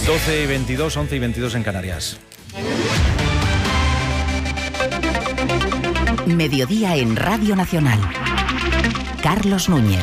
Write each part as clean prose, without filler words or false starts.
12:22, 11:22 en Canarias. Mediodía en Radio Nacional. Carlos Núñez.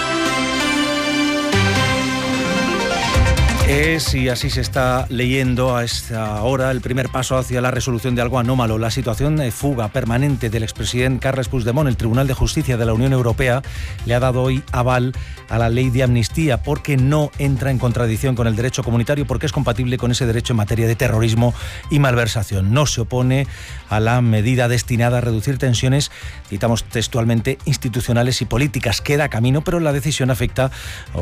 Es, y así se está leyendo a esta hora, el primer paso hacia la resolución de algo anómalo. La situación de fuga permanente del expresidente Carles Puigdemont. El Tribunal de Justicia de la Unión Europea le ha dado hoy aval a la ley de amnistía porque no entra en contradicción con el derecho comunitario, porque es compatible con ese derecho en materia de terrorismo y malversación. No se opone a la medida destinada a reducir tensiones, citamos textualmente, institucionales y políticas. Queda camino, pero la decisión afectará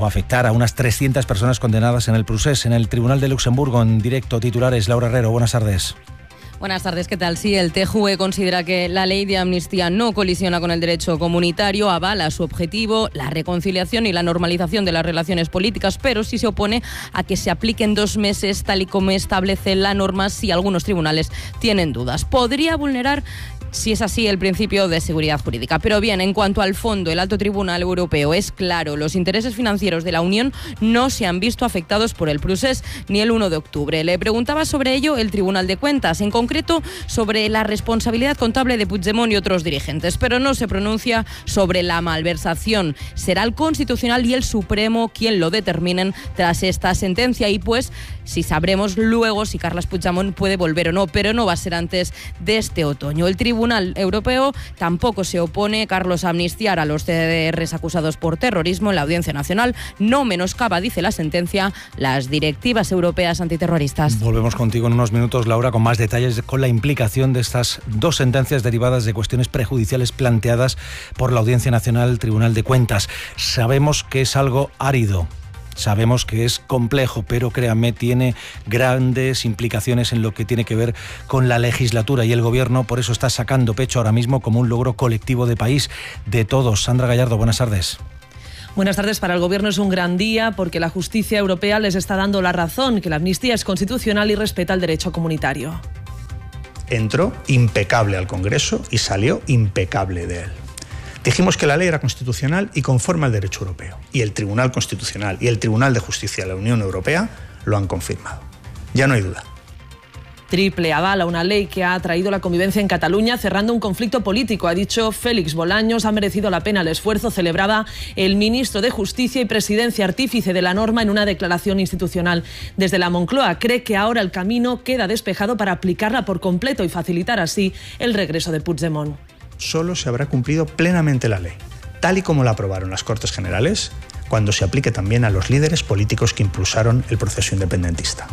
a unas 300 personas condenadas en el procés. En el Tribunal de Luxemburgo, en directo, titulares. Laura Herrero, buenas tardes. Buenas tardes, ¿qué tal? Sí, el TJUE considera que la ley de amnistía no colisiona con el derecho comunitario, avala su objetivo, la reconciliación y la normalización de las relaciones políticas, pero sí se opone a que se aplique en 2 meses, tal y como establece la norma, si algunos tribunales tienen dudas. Podría vulnerar, si es así, el principio de seguridad jurídica. Pero bien, en cuanto al fondo, el Alto Tribunal Europeo es claro: los intereses financieros de la Unión no se han visto afectados por el procés ni el 1 de octubre. Le preguntaba sobre ello el Tribunal de Cuentas, en concreto sobre la responsabilidad contable de Puigdemont y otros dirigentes, pero no se pronuncia sobre la malversación. Será el Constitucional y el Supremo quien lo determinen tras esta sentencia, y pues si sabremos luego si Carles Puigdemont puede volver o no, pero no va a ser antes de este otoño. El Tribunal Europeo tampoco se opone, Carlos, a amnistiar a los CDRs acusados por terrorismo. En la Audiencia Nacional no menoscaba, dice la sentencia, las directivas europeas antiterroristas. Volvemos contigo en unos minutos, Laura, con más detalles, con la implicación de estas 2 sentencias derivadas de cuestiones prejudiciales planteadas por la Audiencia Nacional, Tribunal de Cuentas. Sabemos que es algo árido. Sabemos que es complejo, pero créanme, tiene grandes implicaciones en lo que tiene que ver con la legislatura, y el Gobierno por eso está sacando pecho ahora mismo como un logro colectivo de país, de todos. Sandra Gallardo, buenas tardes. Buenas tardes. Para el Gobierno es un gran día porque la justicia europea les está dando la razón, que la amnistía es constitucional y respeta el derecho comunitario. Entró impecable al Congreso y salió impecable de él. Dijimos que la ley era constitucional y conforme al derecho europeo. Y el Tribunal Constitucional y el Tribunal de Justicia de la Unión Europea lo han confirmado. Ya no hay duda. Triple aval a una ley que ha traído la convivencia en Cataluña, cerrando un conflicto político, ha dicho Félix Bolaños. Ha merecido la pena el esfuerzo, celebraba el ministro de Justicia y Presidencia, artífice de la norma, en una declaración institucional. Desde la Moncloa cree que ahora el camino queda despejado para aplicarla por completo y facilitar así el regreso de Puigdemont. Solo se habrá cumplido plenamente la ley, tal y como la aprobaron las Cortes Generales, cuando se aplique también a los líderes políticos que impulsaron el proceso independentista.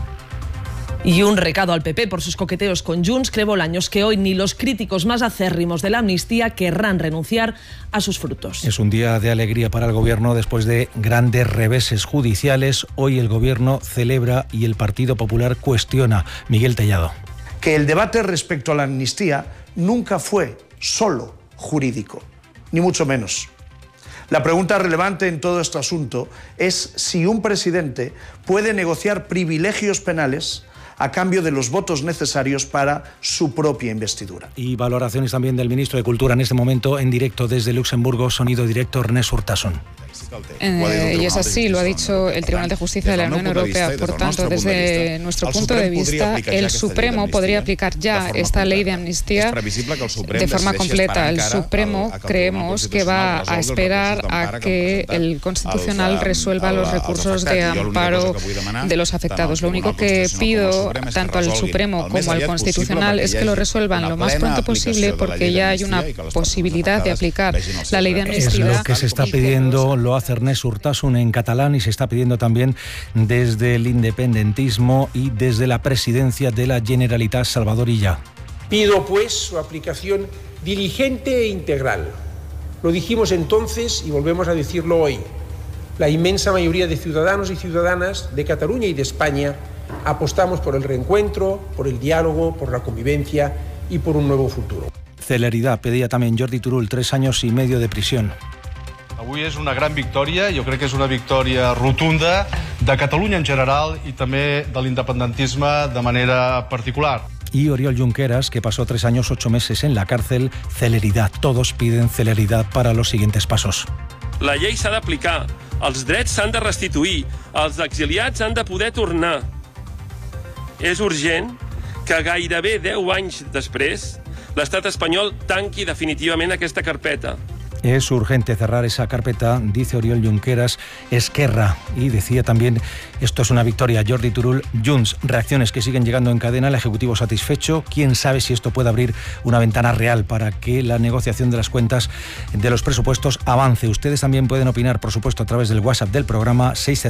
Y un recado al PP por sus coqueteos con Junts. Cree Bolaños que hoy ni los críticos más acérrimos de la amnistía querrán renunciar a sus frutos. Es un día de alegría para el Gobierno después de grandes reveses judiciales. Hoy el Gobierno celebra y el Partido Popular cuestiona. Miguel Tellado. Que el debate respecto a la amnistía nunca fue solo jurídico, ni mucho menos. La pregunta relevante en todo este asunto es si un presidente puede negociar privilegios penales a cambio de los votos necesarios para su propia investidura. Y valoraciones también del ministro de Cultura en este momento, en directo desde Luxemburgo, sonido directo, Ernest Urtasun. Y es así, lo ha dicho el Tribunal de Justicia de la Unión Europea. Por tanto, desde nuestro punto de vista, el Supremo podría aplicar ya esta ley de amnistía de forma completa. El Supremo creemos que va a esperar a que el Constitucional resuelva los recursos de amparo de los afectados. Lo único que pido tanto al Supremo como al Constitucional es que lo resuelvan lo más pronto posible, porque ya hay una posibilidad de aplicar la ley de amnistía. Es lo que se está pidiendo, lo hace Ernest Urtasun en catalán, y se está pidiendo también desde el independentismo y desde la presidencia de la Generalitat, Salvador Illa. Pido pues su aplicación diligente e integral. Lo dijimos entonces y volvemos a decirlo hoy. La inmensa mayoría de ciudadanos y ciudadanas de Cataluña y de España apostamos por el reencuentro, por el diálogo, por la convivencia y por un nuevo futuro. Celeridad pedía también Jordi Turull, 3 años y medio de prisión. Avui és una gran victòria, jo crec que és una victòria rotunda de Catalunya en general i també de l'independentisme de manera particular. Y Oriol Junqueras, que pasó 3 años 8 meses en la cárcel, celeridad. Todos piden celeridad para los siguientes pasos. La llei s'ha d'aplicar, els drets s'han de restituir, els exiliats han de poder tornar. és urgent que gairebé 10 anys després l'estat espanyol tanqui definitivament aquesta carpeta. Es urgente cerrar esa carpeta, dice Oriol Junqueras, Esquerra. Y decía también, esto es una victoria, Jordi Turull, Junts. Reacciones que siguen llegando en cadena, el Ejecutivo satisfecho. Quién sabe si esto puede abrir una ventana real para que la negociación de las cuentas de los presupuestos avance. Ustedes también pueden opinar, por supuesto, a través del WhatsApp del programa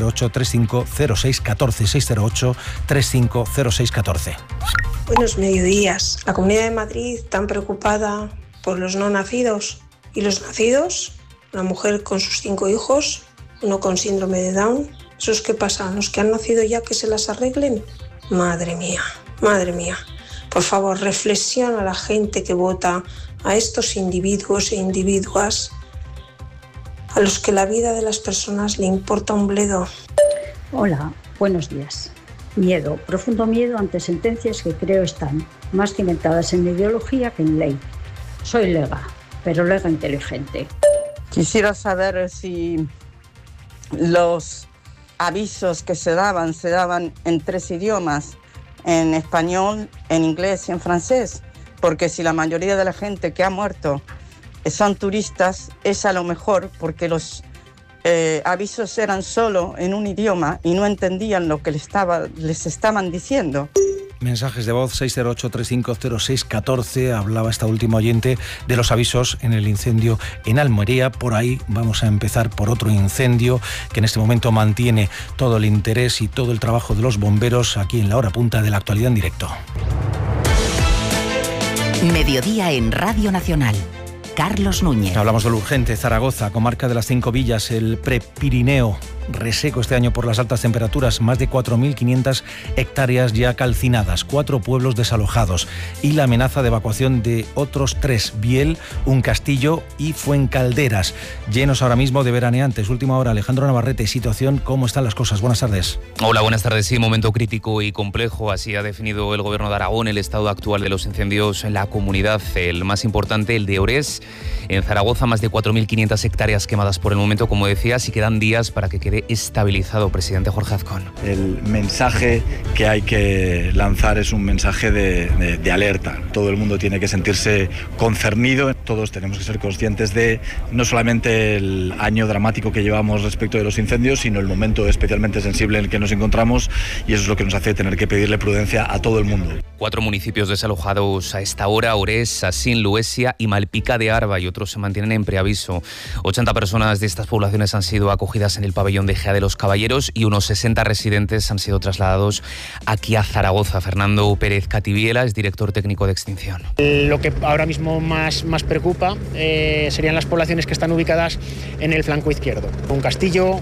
608-350614, 608-350614. Buenos mediodías. La Comunidad de Madrid tan preocupada por los no nacidos. ¿Y los nacidos? Una mujer con sus 5 hijos, uno con síndrome de Down. ¿Esos qué pasa? ¿Los que han nacido ya que se las arreglen? Madre mía, madre mía. Por favor, reflexiona a la gente que vota, a estos individuos e individuas, a los que la vida de las personas le importa un bledo. Hola, buenos días. Miedo, profundo miedo ante sentencias que creo están más cimentadas en ideología que en ley. Soy lega, pero lega inteligente. Quisiera saber si los avisos que se daban en 3 idiomas, en español, en inglés y en francés, porque si la mayoría de la gente que ha muerto son turistas, es a lo mejor porque los avisos eran solo en un idioma y no entendían lo que les estaban diciendo. Mensajes de voz 608-350614. Hablaba esta última oyente de los avisos en el incendio en Almería. Por ahí vamos a empezar por otro incendio que en este momento mantiene todo el interés y todo el trabajo de los bomberos aquí en la hora punta de la actualidad en directo. Mediodía en Radio Nacional. Carlos Núñez. Hablamos de lo urgente. Zaragoza, comarca de las 5 villas, el Prepirineo. Reseco este año por las altas temperaturas, más de 4.500 hectáreas ya calcinadas, 4 pueblos desalojados y la amenaza de evacuación de otros 3, Biel, Un Castillo y Fuencalderas, llenos ahora mismo de veraneantes. Última hora, Alejandro Navarrete, situación, ¿cómo están las cosas? Buenas tardes. Hola, buenas tardes. Sí, momento crítico y complejo, así ha definido el Gobierno de Aragón el estado actual de los incendios en la comunidad. El más importante, el de Orés, en Zaragoza, más de 4.500 hectáreas quemadas por el momento, como decías, y quedan días para que quede estabilizado. Presidente Jorge Azcón. El mensaje que hay que lanzar es un mensaje de alerta. Todo el mundo tiene que sentirse concernido. Todos tenemos que ser conscientes de no solamente el año dramático que llevamos respecto de los incendios, sino el momento especialmente sensible en el que nos encontramos, y eso es lo que nos hace tener que pedirle prudencia a todo el mundo. 4 municipios desalojados a esta hora: Orés, Asín, Luesia y Malpica de Arba, y otros se mantienen en preaviso. 80 personas de estas poblaciones han sido acogidas en el pabellón de Gea de los Caballeros y unos 60 residentes han sido trasladados aquí a Zaragoza. Fernando Pérez Cativiela es director técnico de extinción. Lo que ahora mismo más preocupa serían las poblaciones que están ubicadas en el flanco izquierdo. Un Castillo,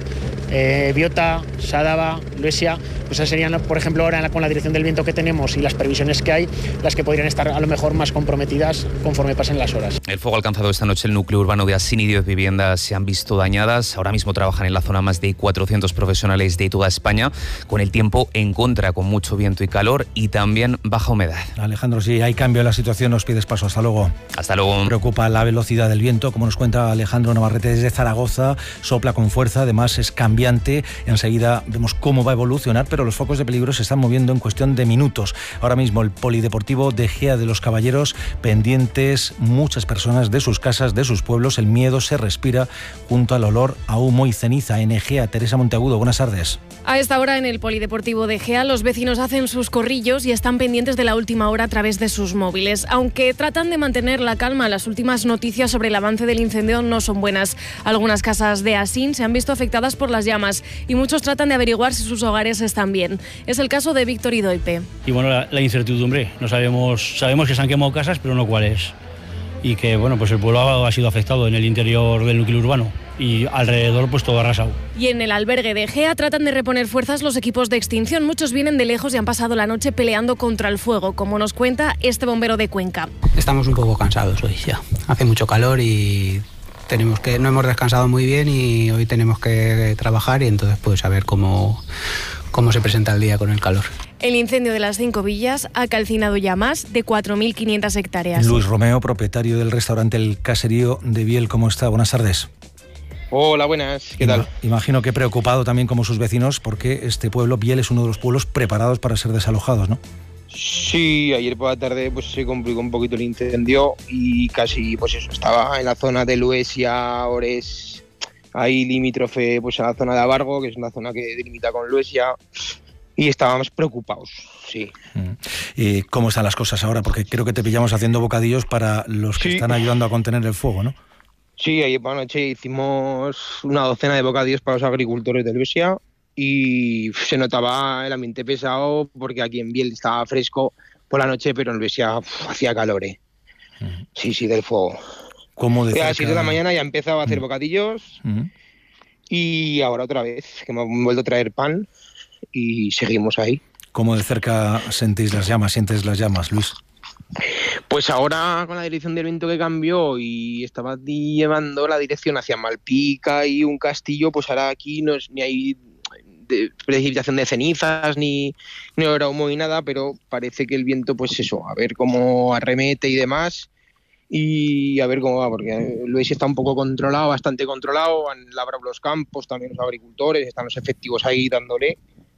Biota, Sádava, Luesia, pues esas serían, por ejemplo, ahora con la dirección del viento que tenemos y las previsiones que hay, las que podrían estar a lo mejor más comprometidas conforme pasen las horas. El fuego ha alcanzado esta noche el núcleo urbano de Asín y 10 viviendas se han visto dañadas. Ahora mismo trabajan en la zona más de 400 profesionales de toda España, con el tiempo en contra, con mucho viento y calor y también baja humedad. Alejandro, sí, hay cambio en la situación, nos pides paso. Hasta luego. Hasta luego. Preocupa la velocidad del viento, como nos cuenta Alejandro Navarrete desde Zaragoza. Sopla con fuerza, además es cambiante. Enseguida vemos cómo va a evolucionar, pero los focos de peligro se están moviendo en cuestión de minutos. Ahora mismo el polideportivo de Gea de los Caballeros, pendientes muchas personas de sus casas, de sus pueblos. El miedo se respira junto al olor a humo y ceniza en Egea. Teresa Monteagudo, buenas tardes. A esta hora en el polideportivo de Gea los vecinos hacen sus corrillos y están pendientes de la última hora a través de sus móviles. Aunque tratan de mantener la calma, las últimas noticias sobre el avance del incendio no son buenas. Algunas casas de Asín se han visto afectadas por las llamas y muchos tratan de averiguar si sus hogares están bien. Es el caso de Víctor Idoipe. Y bueno, la incertidumbre. No sabemos que se han quemado casas, pero no cuáles. Y que bueno, pues el pueblo ha sido afectado en el interior del núcleo urbano y alrededor pues todo arrasado. Y en el albergue de Gea tratan de reponer fuerzas los equipos de extinción. Muchos vienen de lejos y han pasado la noche peleando contra el fuego, como nos cuenta este bombero de Cuenca. Estamos un poco cansados hoy ya. Hace mucho calor y no hemos descansado muy bien y hoy tenemos que trabajar y entonces pues a ver cómo se presenta el día con el calor. El incendio de las 5 villas ha calcinado ya más de 4.500 hectáreas. Luis Romeo, propietario del restaurante El Caserío de Biel, ¿cómo está? Buenas tardes. Hola, buenas, ¿qué tal? Imagino que preocupado también como sus vecinos, porque este pueblo, Biel, es uno de los pueblos preparados para ser desalojados, ¿no? Sí, ayer por la tarde pues se complicó un poquito el incendio y casi pues eso, estaba en la zona de Luesia, Ores, ahí limítrofe pues a la zona de Abargo, que es una zona que delimita con Luesia, y estábamos preocupados, sí. ¿Y cómo están las cosas ahora? Porque creo que te pillamos haciendo bocadillos para los que están ayudando a contener el fuego, ¿no? Sí, ayer por la noche hicimos una docena de bocadillos para los agricultores de Luesia y se notaba el ambiente pesado porque aquí en Biel estaba fresco por la noche, pero en Luesia hacía calor, ¿eh? Sí, del fuego. ¿Cómo de cerca? A las 7 de la mañana ya empezaba a hacer bocadillos y ahora otra vez, que me han vuelto a traer pan y seguimos ahí. ¿Cómo de cerca sientes las llamas, Luis? Pues ahora con la dirección del viento que cambió y estaba llevando la dirección hacia Malpica y un castillo, pues ahora aquí no es ni hay precipitación de cenizas ni ahora humo ni nada, pero parece que el viento pues eso, a ver cómo arremete y demás y a ver cómo va, porque Luis está un poco controlado, bastante controlado, han labrado los campos, también los agricultores, están los efectivos ahí dándole.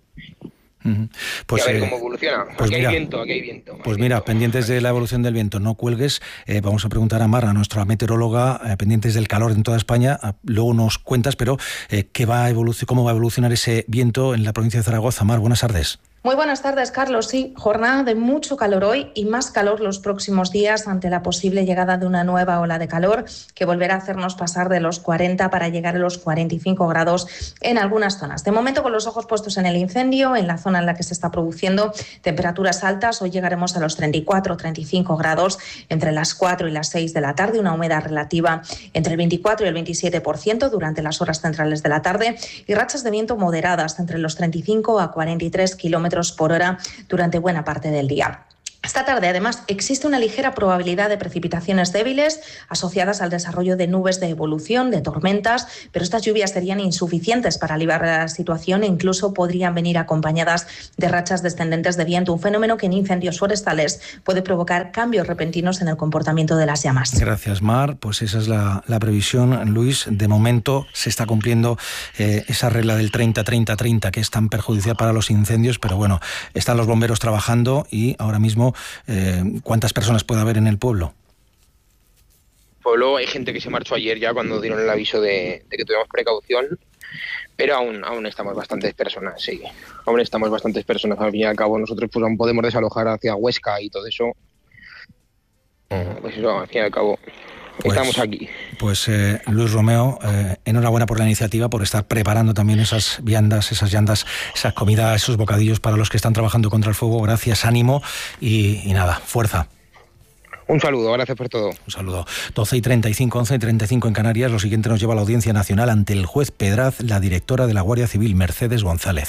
Pues, y a ver cómo evoluciona. Pues aquí mira, hay viento. Pues mira, pendientes de la evolución del viento, no cuelgues. Vamos a preguntar a Mar, a nuestra meteoróloga, pendientes del calor en toda España. Luego nos cuentas, pero ¿cómo va a evolucionar ese viento en la provincia de Zaragoza? Mar, buenas tardes. Muy buenas tardes, Carlos. Sí, jornada de mucho calor hoy y más calor los próximos días ante la posible llegada de una nueva ola de calor que volverá a hacernos pasar de los 40 para llegar a los 45 grados en algunas zonas. De momento, con los ojos puestos en el incendio, en la zona en la que se está produciendo temperaturas altas, hoy llegaremos a los 34 o 35 grados entre las 4 y las 6 de la tarde, una humedad relativa entre el 24 y el 27% durante las horas centrales de la tarde y rachas de viento moderadas entre los 35 a 43 kilómetros por hora durante buena parte del día. Esta tarde, además, existe una ligera probabilidad de precipitaciones débiles asociadas al desarrollo de nubes de evolución, de tormentas, pero estas lluvias serían insuficientes para aliviar la situación e incluso podrían venir acompañadas de rachas descendentes de viento, un fenómeno que en incendios forestales puede provocar cambios repentinos en el comportamiento de las llamas. Gracias, Mar. Pues esa es la previsión, Luis. De momento se está cumpliendo esa regla del 30-30-30 que es tan perjudicial para los incendios, pero bueno, están los bomberos trabajando y ahora mismo ¿cuántas personas puede haber en el pueblo? Pueblo hay gente que se marchó ayer ya cuando dieron el aviso de que tuviéramos precaución, pero aún estamos bastantes personas, sí. Aún estamos bastantes personas, al fin y al cabo nosotros pues aún podemos desalojar hacia Huesca y todo eso. Pues eso, al fin y al cabo estamos aquí. Pues Luis Romeo, enhorabuena por la iniciativa, por estar preparando también esas viandas, esas comidas, esos bocadillos para los que están trabajando contra el fuego. Gracias, ánimo y nada, fuerza. Un saludo, gracias por todo. Un saludo. 12:35, 11:35 en Canarias. Lo siguiente nos lleva a la Audiencia Nacional ante el juez Pedraz, la directora de la Guardia Civil, Mercedes González.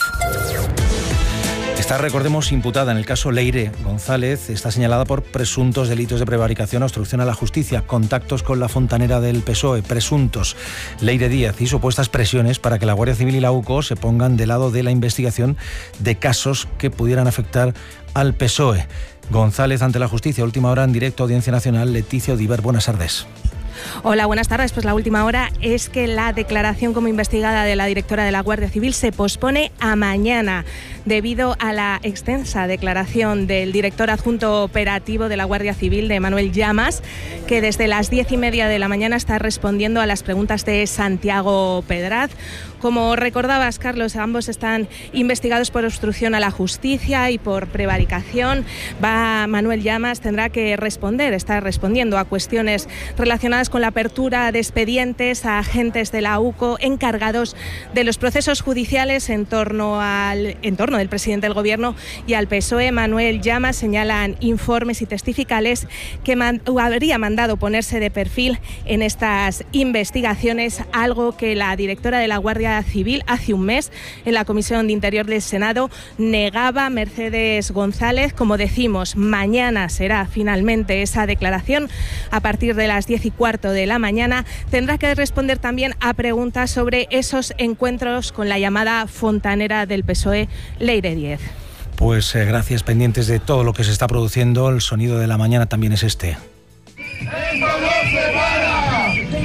Está, recordemos, imputada en el caso Leire González. Está señalada por presuntos delitos de prevaricación, obstrucción a la justicia, contactos con la fontanera del PSOE, presuntos Leire Díaz y supuestas presiones para que la Guardia Civil y la UCO se pongan del lado de la investigación de casos que pudieran afectar al PSOE. González ante la justicia. Última hora en directo, Audiencia Nacional. Leticia Odiver, buenas tardes. Hola, buenas tardes. Pues la última hora es que la declaración como investigada de la directora de la Guardia Civil se pospone a mañana debido a la extensa declaración del director adjunto operativo de la Guardia Civil, de Manuel Llamas, que desde las 10:30 de la mañana está respondiendo a las preguntas de Santiago Pedraz. Como recordabas, Carlos, ambos están investigados por obstrucción a la justicia y por prevaricación. Manuel Llamas tendrá que está respondiendo a cuestiones relacionadas con la apertura de expedientes a agentes de la UCO encargados de los procesos judiciales en torno del presidente del Gobierno y al PSOE. Manuel Llamas señalan informes y testificales que habría mandado ponerse de perfil en estas investigaciones, algo que la directora de la Guardia Civil hace un mes en la Comisión de Interior del Senado negaba. Mercedes González, como decimos, mañana será finalmente esa declaración a partir de las 10:15 de la mañana. Tendrá que responder también a preguntas sobre esos encuentros con la llamada fontanera del PSOE, Leire Díaz. Pues gracias, pendientes de todo lo que se está produciendo. El sonido de la mañana también es este.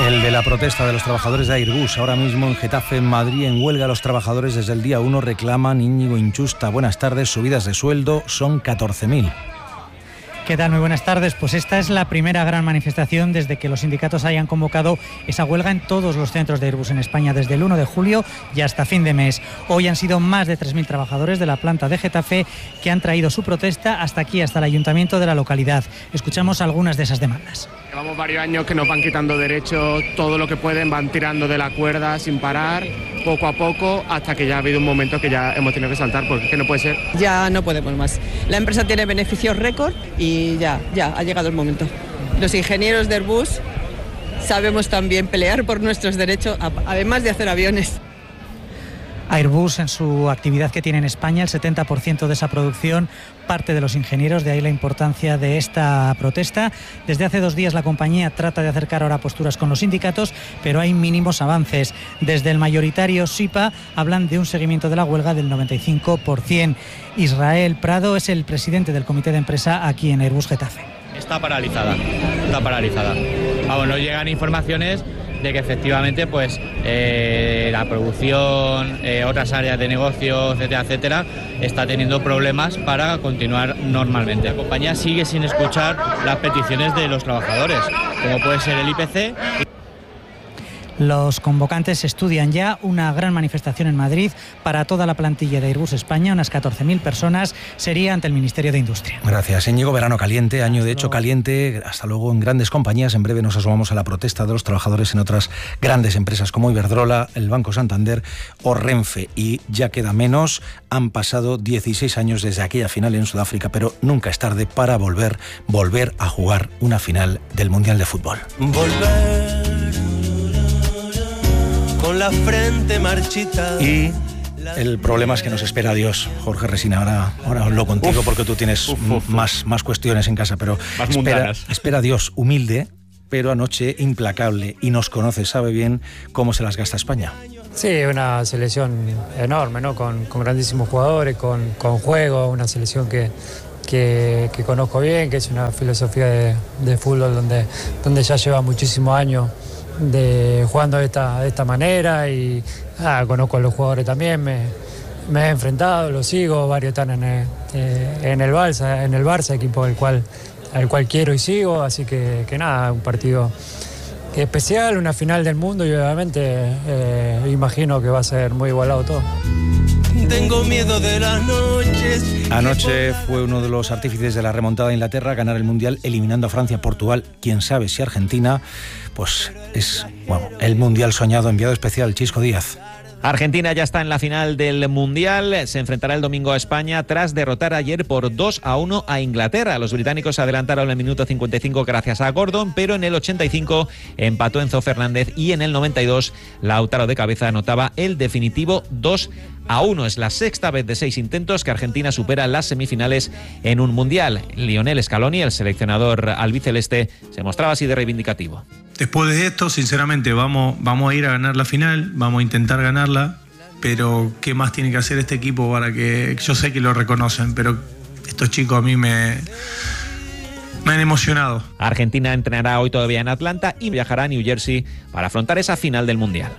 El de la protesta de los trabajadores de Airbus. Ahora mismo en Getafe, en Madrid, en huelga los trabajadores desde el día 1 reclaman, Íñigo Inchusta, buenas tardes, subidas de sueldo son 14.000. ¿Qué tal? Muy buenas tardes. Pues esta es la primera gran manifestación desde que los sindicatos hayan convocado esa huelga en todos los centros de Airbus en España desde el 1 de julio y hasta fin de mes. Hoy han sido más de 3.000 trabajadores de la planta de Getafe que han traído su protesta hasta aquí, hasta el ayuntamiento de la localidad. Escuchamos algunas de esas demandas. Llevamos varios años que nos van quitando derechos, todo lo que pueden, van tirando de la cuerda sin parar, poco a poco, hasta que ya ha habido un momento que ya hemos tenido que saltar, porque es que no puede ser. Ya no podemos más. La empresa tiene beneficios récord y ya ha llegado el momento. Los ingenieros de Airbus sabemos también pelear por nuestros derechos, además de hacer aviones. Airbus, en su actividad que tiene en España, el 70% de esa producción parte de los ingenieros, de ahí la importancia de esta protesta. Desde hace 2 días la compañía trata de acercar ahora posturas con los sindicatos, pero hay mínimos avances. Desde el mayoritario SIPA hablan de un seguimiento de la huelga del 95%. Israel Prado es el presidente del comité de empresa aquí en Airbus Getafe. Está paralizada. Vamos, nos llegan informaciones de que efectivamente pues la producción, otras áreas de negocio, etcétera, está teniendo problemas para continuar normalmente. La compañía sigue sin escuchar las peticiones de los trabajadores, como puede ser el IPC. Los convocantes estudian ya una gran manifestación en Madrid para toda la plantilla de Airbus España, unas 14.000 personas, sería ante el Ministerio de Industria. Gracias, Íñigo. Verano caliente, año de hecho caliente, hasta luego en grandes compañías. En breve nos asomamos a la protesta de los trabajadores en otras grandes empresas como Iberdrola, el Banco Santander o Renfe. Y ya queda menos, han pasado 16 años desde aquella final en Sudáfrica, pero nunca es tarde para volver a jugar una final del Mundial de Fútbol. Con la frente marchita. Y el problema es que nos espera Dios. Jorge Resina, ahora hablo contigo porque tú tienes más cuestiones en casa, pero espera Dios humilde, pero anoche implacable, y nos conoce, sabe bien cómo se las gasta España. Sí, una selección enorme, ¿no? Con grandísimos jugadores, con juego, una selección que conozco bien, que es una filosofía de fútbol donde ya lleva muchísimos años jugando de esta manera, y conozco a los jugadores también, me he enfrentado, los sigo, varios están en el Barça, equipo al cual quiero y sigo, así que nada, un partido especial, una final del mundo, y obviamente imagino que va a ser muy igualado todo. Tengo miedo de las noches. Anoche fue uno de los artífices de la remontada de Inglaterra, ganar el Mundial eliminando a Francia, Portugal, quién sabe si Argentina, pues es el Mundial soñado. Enviado especial, Chisco Díaz. Argentina ya está en la final del Mundial, se enfrentará el domingo a España tras derrotar ayer por 2-1 a Inglaterra. Los británicos se adelantaron en el minuto 55 gracias a Gordon, pero en el 85 empató Enzo Fernández y en el 92 Lautaro de cabeza anotaba el definitivo 2-1. Es la sexta vez de 6 intentos que Argentina supera las semifinales en un Mundial. Lionel Scaloni, el seleccionador albiceleste, se mostraba así de reivindicativo. Después de esto, sinceramente, vamos a ir a ganar la final, vamos a intentar ganarla, pero ¿qué más tiene que hacer este equipo para que... Yo sé que lo reconocen, pero estos chicos a mí me han emocionado. Argentina entrenará hoy todavía en Atlanta y viajará a New Jersey para afrontar esa final del Mundial.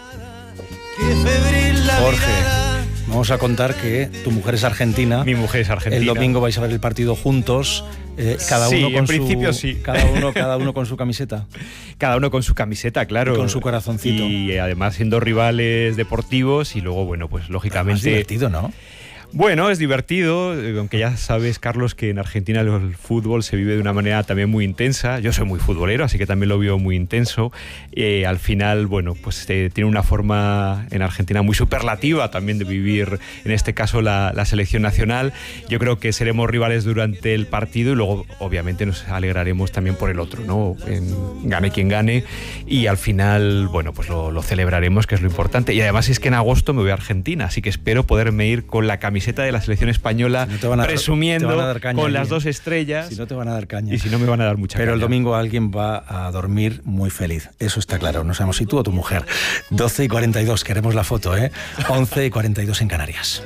Jorge, vamos a contar que tu mujer es argentina. Mi mujer es argentina. El domingo vais a ver el partido juntos. Cada uno con su camiseta. Cada uno con su camiseta, claro. Y con su corazoncito. Y además siendo rivales deportivos y luego, bueno, pues lógicamente... Es divertido, ¿no? Bueno, es divertido, aunque ya sabes, Carlos, que en Argentina el fútbol se vive de una manera también muy intensa. Yo soy muy futbolero, así que también lo vivo muy intenso. Al final, bueno, pues tiene una forma en Argentina muy superlativa también de vivir, en este caso, la selección nacional. Yo creo que seremos rivales durante el partido y luego, obviamente, nos alegraremos también por el otro, ¿no? Gane quien gane. Y al final, bueno, pues lo celebraremos, que es lo importante. Y además es que en agosto me voy a Argentina, así que espero poderme ir con la camiseta de la selección española, presumiendo con las 2 estrellas. Si no te van a dar caña. Y si no me van a dar mucha caña. Pero el domingo alguien va a dormir muy feliz. Eso está claro. No sabemos si tú o tu mujer. 12:42, queremos la foto, 11:42 en Canarias.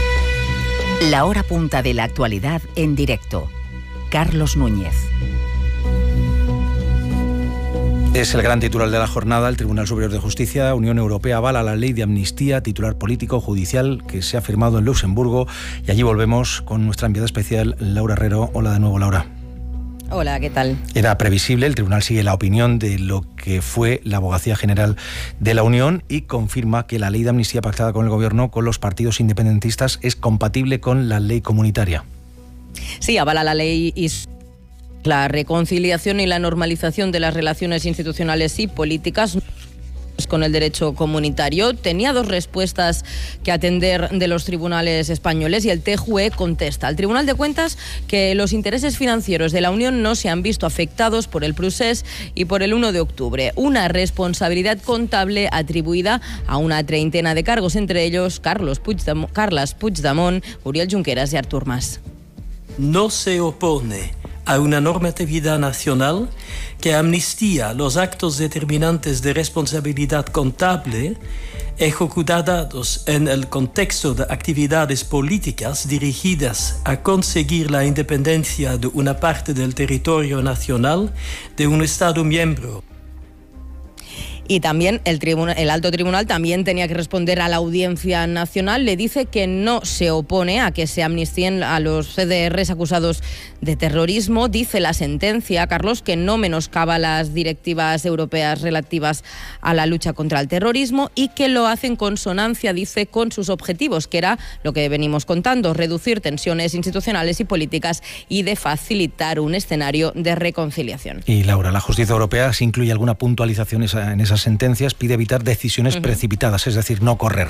La hora punta de la actualidad en directo. Carlos Núñez. Es el gran titular de la jornada. El Tribunal Superior de Justicia, Unión Europea, avala la ley de amnistía, titular político judicial que se ha firmado en Luxemburgo. Y allí volvemos con nuestra enviada especial, Laura Herrero. Hola de nuevo, Laura. Hola, ¿qué tal? Era previsible, el tribunal sigue la opinión de lo que fue la Abogacía General de la Unión y confirma que la ley de amnistía pactada con el Gobierno, con los partidos independentistas, es compatible con la ley comunitaria. Sí, avala la ley y la reconciliación y la normalización de las relaciones institucionales y políticas con el derecho comunitario. Tenía dos respuestas que atender de los tribunales españoles y el TJUE contesta al Tribunal de Cuentas que los intereses financieros de la Unión no se han visto afectados por el procés y por el 1 de octubre. Una responsabilidad contable atribuida a una treintena de cargos, entre ellos Carles Puigdemont, Oriol Junqueras y Artur Mas. No se opone a una normatividad nacional que amnistía los actos determinantes de responsabilidad contable ejecutados en el contexto de actividades políticas dirigidas a conseguir la independencia de una parte del territorio nacional de un Estado miembro. Y también el alto tribunal también tenía que responder a la Audiencia Nacional. Le dice que no se opone a que se amnistíen a los CDRs acusados de terrorismo. Dice la sentencia, Carlos, que no menoscaba las directivas europeas relativas a la lucha contra el terrorismo y que lo hace en consonancia, dice, con sus objetivos, que era lo que venimos contando, reducir tensiones institucionales y políticas y de facilitar un escenario de reconciliación. Y Laura, la justicia europea, si incluye alguna puntualización en esas sentencias, pide evitar decisiones precipitadas, es decir, no correr.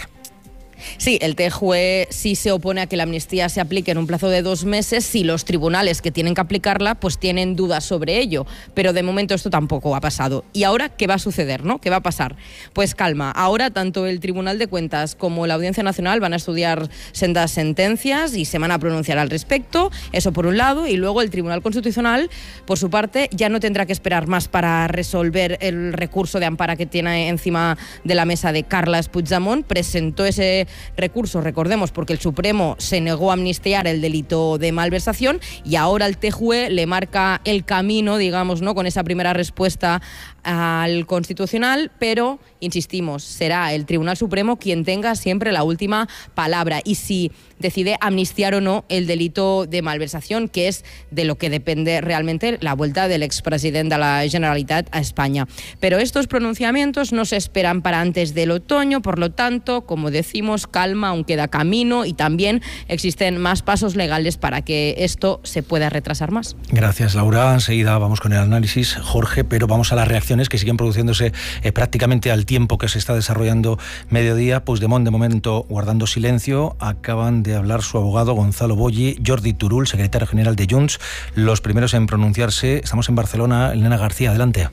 Sí, el TJUE sí se opone a que la amnistía se aplique en un plazo de 2 meses si los tribunales que tienen que aplicarla pues tienen dudas sobre ello, pero de momento esto tampoco ha pasado. ¿Y ahora qué va a suceder, no? ¿Qué va a pasar? Pues calma, ahora tanto el Tribunal de Cuentas como la Audiencia Nacional van a estudiar sendas sentencias y se van a pronunciar al respecto, eso por un lado, y luego el Tribunal Constitucional, por su parte, ya no tendrá que esperar más para resolver el recurso de amparo que tiene encima de la mesa de Carles Puigdemont. Presentó ese recurso, recordemos, porque el Supremo se negó a amnistiar el delito de malversación y ahora el TJUE le marca el camino, digamos, ¿no?, con esa primera respuesta al Constitucional, pero, insistimos, será el Tribunal Supremo quien tenga siempre la última palabra y si decide amnistiar o no el delito de malversación, que es de lo que depende realmente la vuelta del expresidente de la Generalitat a España. Pero estos pronunciamientos no se esperan para antes del otoño, por lo tanto, como decimos, calma, aún queda camino y también existen más pasos legales para que esto se pueda retrasar más. Gracias, Laura. Enseguida vamos con el análisis, Jorge, pero vamos a las reacciones que siguen produciéndose prácticamente al tiempo que se está desarrollando mediodía. Puigdemont, de momento, guardando silencio. Acaban de hablar su abogado Gonzalo Boye, Jordi Turull, secretario general de Junts. Los primeros en pronunciarse. Estamos en Barcelona. Elena García, adelante.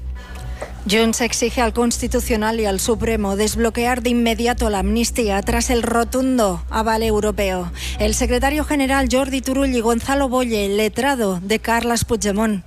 Junts exige al Constitucional y al Supremo desbloquear de inmediato la amnistía tras el rotundo aval europeo. El secretario general Jordi Turull y Gonzalo Boye, letrado de Carles Puigdemont.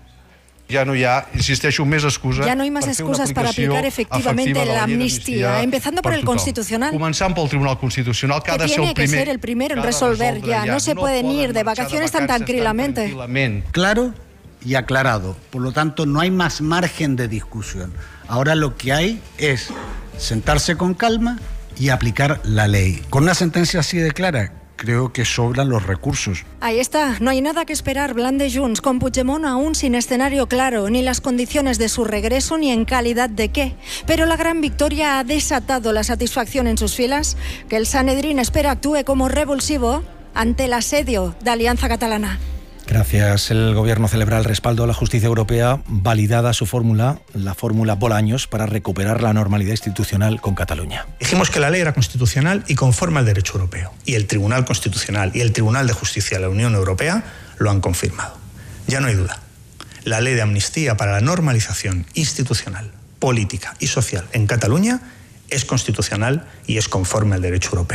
Ja no hi ha, insisteixo, més excuses. Ya no hay más excusas para aplicar efectivamente la amnistía, empezando por el Constitucional. Començant pel Tribunal Constitucional, que ha de ser el primero en resolver ya. No se pueden ir de vacaciones tan tranquilamente. Claro y aclarado. Por lo tanto, no hay más margen de discusión. Ahora lo que hay es sentarse con calma y aplicar la ley. Con una sentencia así de clara, creo que sobran los recursos. Ahí está, no hay nada que esperar, blande Junts, con Puigdemont aún sin escenario claro, ni las condiciones de su regreso, ni en calidad de qué. Pero la gran victoria ha desatado la satisfacción en sus filas, que el Sanedrín espera actúe como revulsivo ante el asedio de Alianza Catalana. Gracias. El Gobierno celebra el respaldo a la justicia europea, validada su fórmula, la fórmula Bolaños, para recuperar la normalidad institucional con Cataluña. Dijimos que la ley era constitucional y conforme al derecho europeo. Y el Tribunal Constitucional y el Tribunal de Justicia de la Unión Europea lo han confirmado. Ya no hay duda. La ley de amnistía para la normalización institucional, política y social en Cataluña es constitucional y es conforme al derecho europeo.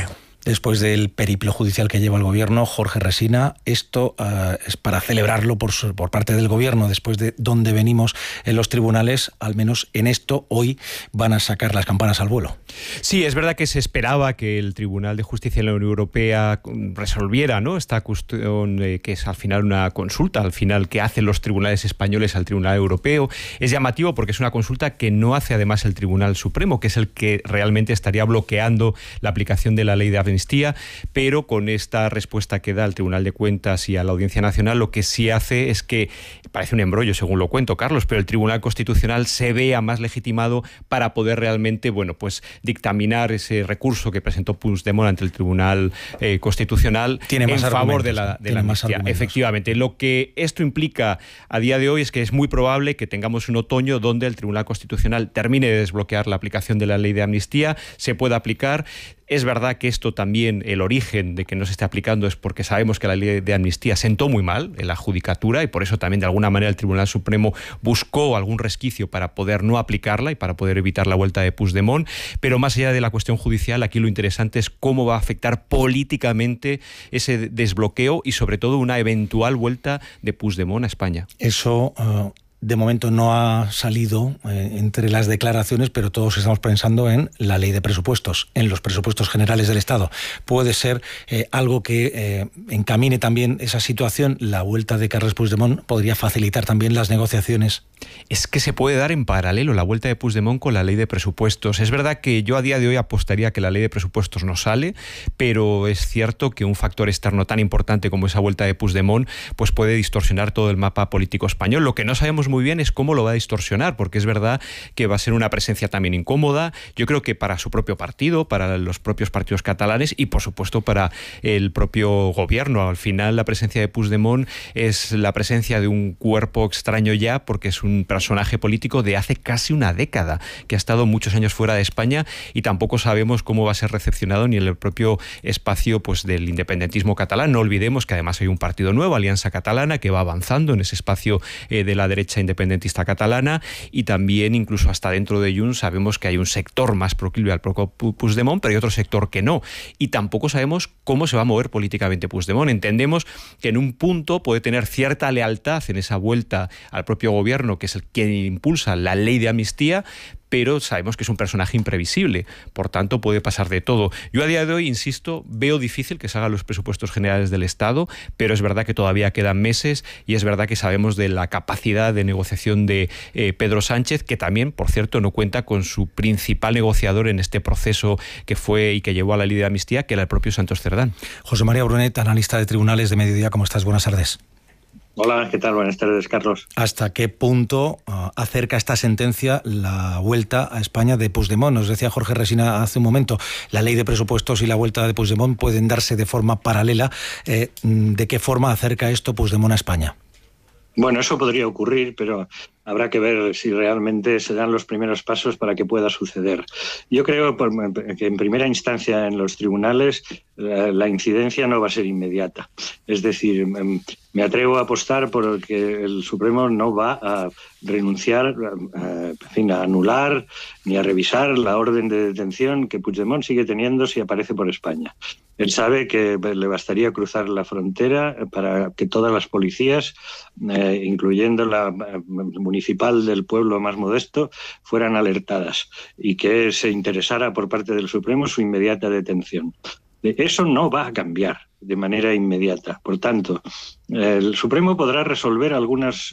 Después del periplo judicial que lleva el Gobierno, Jorge Resina, esto es para celebrarlo por parte del Gobierno. Después de donde venimos en los tribunales, al menos en esto, hoy van a sacar las campanas al vuelo. Sí, es verdad que se esperaba que el Tribunal de Justicia de la Unión Europea resolviera, ¿no?, esta cuestión que es al final una consulta, al final que hacen los tribunales españoles al Tribunal Europeo. Es llamativo porque es una consulta que no hace además el Tribunal Supremo, que es el que realmente estaría bloqueando la aplicación de la ley de amnistía, pero con esta respuesta que da el Tribunal de Cuentas y a la Audiencia Nacional, lo que sí hace es que, parece un embrollo según lo cuento, Carlos, pero el Tribunal Constitucional se vea más legitimado para poder realmente, bueno, pues dictaminar ese recurso que presentó Puigdemont ante el Tribunal Constitucional en favor de la amnistía. Efectivamente, lo que esto implica a día de hoy es que es muy probable que tengamos un otoño donde el Tribunal Constitucional termine de desbloquear la aplicación de la ley de amnistía, se pueda aplicar. Es verdad que esto también, el origen de que no se esté aplicando es porque sabemos que la ley de amnistía sentó muy mal en la judicatura y por eso también de alguna manera el Tribunal Supremo buscó algún resquicio para poder no aplicarla y para poder evitar la vuelta de Puigdemont. Pero más allá de la cuestión judicial, aquí lo interesante es cómo va a afectar políticamente ese desbloqueo y sobre todo una eventual vuelta de Puigdemont a España. Eso de momento no ha salido entre las declaraciones, pero todos estamos pensando en la ley de presupuestos, en los presupuestos generales del Estado. Puede ser algo que encamine también esa situación. La vuelta de Carles Puigdemont podría facilitar también las negociaciones. Es que se puede dar en paralelo la vuelta de Puigdemont con la ley de presupuestos. Es verdad que yo a día de hoy apostaría que la ley de presupuestos no sale, pero es cierto que un factor externo tan importante como esa vuelta de Puigdemont pues puede distorsionar todo el mapa político español. Lo que no sabemos muy bien es cómo lo va a distorsionar, porque es verdad que va a ser una presencia también incómoda, yo creo que para su propio partido, para los propios partidos catalanes y por supuesto para el propio gobierno. Al final la presencia de Puigdemont es la presencia de un cuerpo extraño ya, porque es un personaje político de hace casi una década, que ha estado muchos años fuera de España y tampoco sabemos cómo va a ser recepcionado ni en el propio espacio pues del independentismo catalán. No olvidemos que además hay un partido nuevo, Alianza Catalana, que va avanzando en ese espacio de la derecha independentista catalana y también incluso hasta dentro de Junts sabemos que hay un sector más proclive al propio Puigdemont, pero hay otro sector que no. Y tampoco sabemos cómo se va a mover políticamente Puigdemont. Entendemos que en un punto puede tener cierta lealtad en esa vuelta al propio gobierno, que es el que impulsa la ley de amnistía, pero sabemos que es un personaje imprevisible, por tanto puede pasar de todo. Yo a día de hoy, insisto, veo difícil que se hagan los presupuestos generales del Estado, pero es verdad que todavía quedan meses y es verdad que sabemos de la capacidad de negociación de Pedro Sánchez, que también, por cierto, no cuenta con su principal negociador en este proceso que fue y que llevó a la ley de amnistía, que era el propio Santos Cerdán. José María Brunet, analista de tribunales de Mediodía, ¿cómo estás? Buenas tardes. Hola, ¿qué tal? Buenas tardes, Carlos. ¿Hasta qué punto acerca esta sentencia la vuelta a España de Puigdemont? Nos decía Jorge Resina hace un momento, la ley de presupuestos y la vuelta de Puigdemont pueden darse de forma paralela. ¿De qué forma acerca esto Puigdemont a España? Bueno, eso podría ocurrir, pero habrá que ver si realmente se dan los primeros pasos para que pueda suceder. Yo creo que en primera instancia en los tribunales la incidencia no va a ser inmediata. Es decir, me atrevo a apostar por que el Supremo no va a renunciar, a anular ni a revisar la orden de detención que Puigdemont sigue teniendo si aparece por España. Él sabe que le bastaría cruzar la frontera para que todas las policías, incluyendo la municipal del pueblo más modesto, fueran alertadas y que se interesara por parte del Supremo su inmediata detención. Eso no va a cambiar de manera inmediata. Por tanto, el Supremo podrá resolver algunas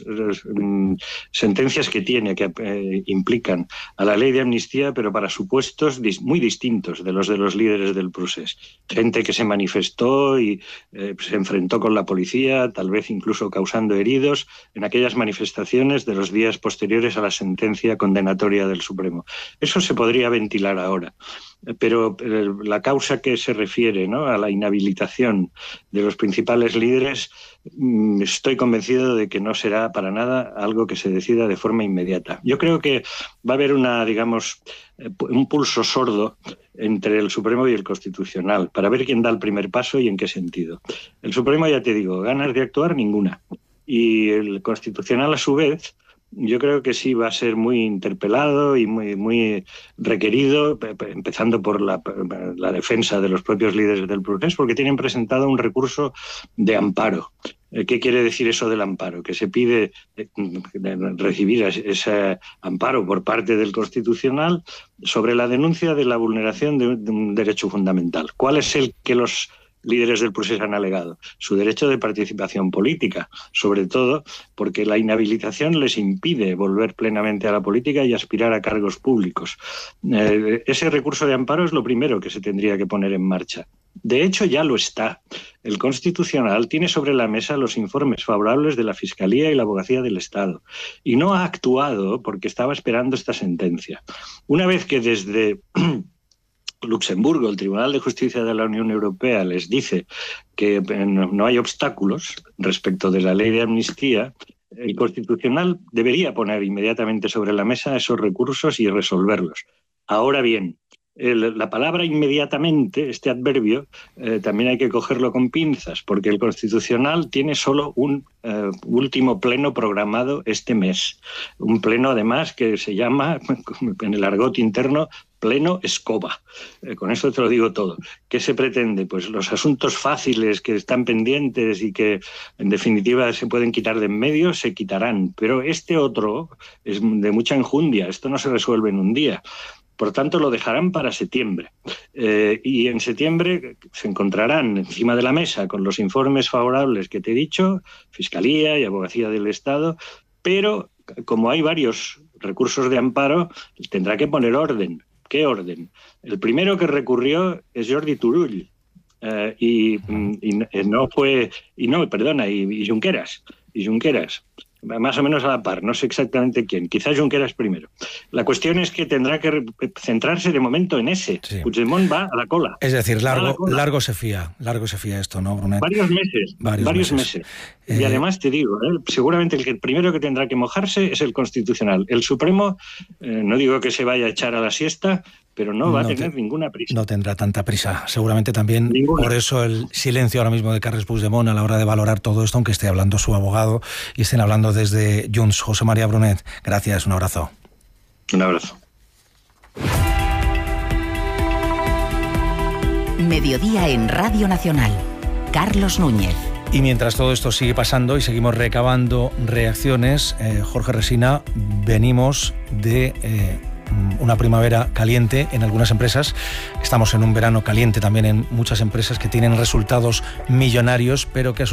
sentencias que tiene que implican a la ley de amnistía, pero para supuestos muy distintos de los líderes del procés. Gente que se manifestó y se enfrentó con la policía, tal vez incluso causando heridos en aquellas manifestaciones de los días posteriores a la sentencia condenatoria del Supremo. Eso se podría ventilar ahora. Pero la causa que se refiere, ¿no?, a la inhabilitación de los principales líderes, estoy convencido de que no será para nada algo que se decida de forma inmediata. Yo creo que va a haber un pulso sordo entre el Supremo y el Constitucional para ver quién da el primer paso y en qué sentido. El Supremo, ya te digo, ganas de actuar ninguna. Y el Constitucional, a su vez, yo creo que sí va a ser muy interpelado y muy requerido, empezando por la defensa de los propios líderes del procés, porque tienen presentado un recurso de amparo. ¿Qué quiere decir eso del amparo? Que se pide recibir ese amparo por parte del Constitucional sobre la denuncia de la vulneración de un derecho fundamental. ¿Cuál es el que los líderes del proceso han alegado? Su derecho de participación política, sobre todo porque la inhabilitación les impide volver plenamente a la política y aspirar a cargos públicos. Ese recurso de amparo es lo primero que se tendría que poner en marcha. De hecho, ya lo está. El Constitucional tiene sobre la mesa los informes favorables de la Fiscalía y la Abogacía del Estado y no ha actuado porque estaba esperando esta sentencia. Una vez que desde Luxemburgo, el Tribunal de Justicia de la Unión Europea, les dice que no hay obstáculos respecto de la ley de amnistía, el Constitucional debería poner inmediatamente sobre la mesa esos recursos y resolverlos. Ahora bien, la palabra inmediatamente, este adverbio, también hay que cogerlo con pinzas, porque el Constitucional tiene solo un último pleno programado este mes. Un pleno, además, que se llama, en el argot interno, pleno escoba. Con esto te lo digo todo. ¿Qué se pretende? Pues los asuntos fáciles que están pendientes y que, en definitiva, se pueden quitar de en medio, se quitarán. Pero este otro es de mucha enjundia. Esto no se resuelve en un día. Por tanto, lo dejarán para septiembre. Y en septiembre se encontrarán encima de la mesa con los informes favorables que te he dicho, Fiscalía y Abogacía del Estado, pero como hay varios recursos de amparo, tendrá que poner orden. ¿Qué orden? El primero que recurrió es Jordi Turull y Junqueras. Más o menos a la par, no sé exactamente quién, quizás Junqueras primero. La cuestión es que tendrá que centrarse de momento en ese. Sí. Puigdemont va a la cola. Es decir, largo se fía esto, ¿no, Brunet? Varios meses. Y además te digo, seguramente el primero que tendrá que mojarse es el Constitucional. El Supremo, no digo que se vaya a echar a la siesta, pero no va a tener ninguna prisa. No tendrá tanta prisa. Seguramente también por eso el silencio ahora mismo de Carles Puigdemont a la hora de valorar todo esto, aunque esté hablando su abogado y estén hablando desde Junts. José María Brunet, gracias, un abrazo. Un abrazo. Mediodía en Radio Nacional. Carlos Núñez. Y mientras todo esto sigue pasando y seguimos recabando reacciones, Jorge Resina, venimos de una primavera caliente en algunas empresas. Estamos en un verano caliente también en muchas empresas que tienen resultados millonarios, pero que a su